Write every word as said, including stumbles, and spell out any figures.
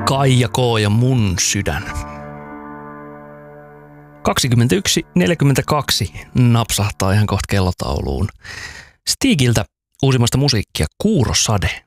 Kaija K. ja Mun sydän. kaksikymmentäyksi neljäkymmentäkaksi napsahtaa ihan kohta kellotauluun. Stigiltä uusimmasta musiikkia Kuurosade.